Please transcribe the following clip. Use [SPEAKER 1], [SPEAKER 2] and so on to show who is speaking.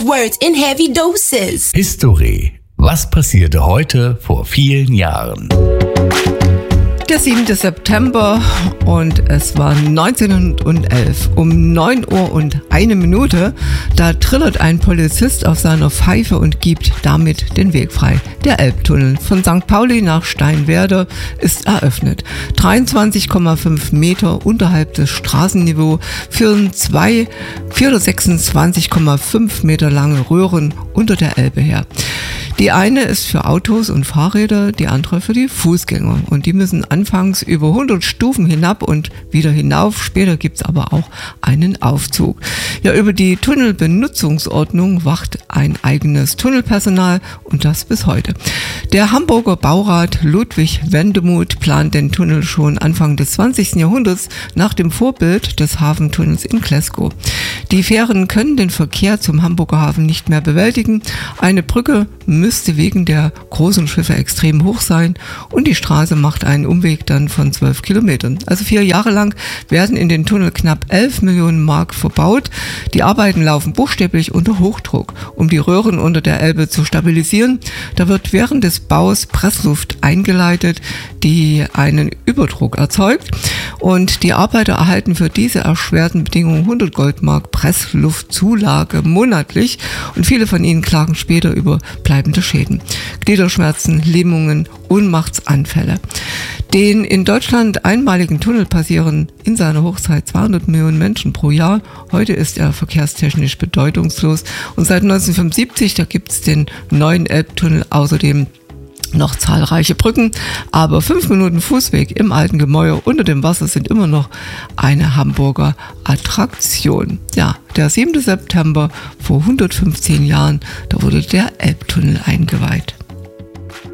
[SPEAKER 1] words in heavy doses.
[SPEAKER 2] History. Was passierte heute vor vielen Jahren?
[SPEAKER 3] Der 7. September und es war 1911. Um 9 Uhr und 1 Minute, da trillert ein Polizist auf seiner Pfeife und gibt damit den Weg frei. Der Elbtunnel von St. Pauli nach Steinwerder ist eröffnet. 23,5 Meter unterhalb des Straßenniveaus führen 426,5 Meter lange Röhren unter der Elbe her. Die eine ist für Autos und Fahrräder, die andere für die Fußgänger. Und die müssen anfangs über 100 Stufen hinab und wieder hinauf. Später gibt's aber auch einen Aufzug. Ja, über die Tunnelbenutzungsordnung wacht ein eigenes Tunnelpersonal und das bis heute. Der Hamburger Baurat Ludwig Wendemuth plant den Tunnel schon Anfang des 20. Jahrhunderts nach dem Vorbild des Hafentunnels in Glasgow. Die Fähren können den Verkehr zum Hamburger Hafen nicht mehr bewältigen. Eine Brücke müsste wegen der großen Schiffe extrem hoch sein und die Straße macht einen Umweg dann von 12 Kilometern. Also 4 Jahre lang werden in den Tunnel knapp 11 Millionen Mark verbaut. Die Arbeiten laufen buchstäblich unter Hochdruck, um die Röhren unter der Elbe zu stabilisieren. Da wird während des Baus Pressluft eingeleitet, die einen Überdruck erzeugt. Und die Arbeiter erhalten für diese erschwerten Bedingungen 100 Goldmark Pressluftzulage monatlich und viele von ihnen klagen später über bleibende Schäden. Gliederschmerzen, Lähmungen, Ohnmachtsanfälle. Den in Deutschland einmaligen Tunnel passieren in seiner Hochzeit 200 Millionen Menschen pro Jahr. Heute ist er verkehrstechnisch bedeutungslos und seit 1975, da gibt es den neuen Elbtunnel, außerdem noch zahlreiche Brücken, aber 5 Minuten Fußweg im alten Gemäuer unter dem Wasser sind immer noch eine Hamburger Attraktion. Ja, der 7. September vor 115 Jahren, da wurde der Elbtunnel eingeweiht.